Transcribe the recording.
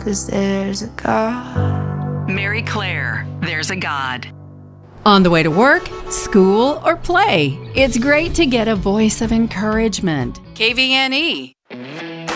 'cause there's a God. Mary Claire, There's a God. On the way to work, school, or play, it's great to get a voice of encouragement. KVNE.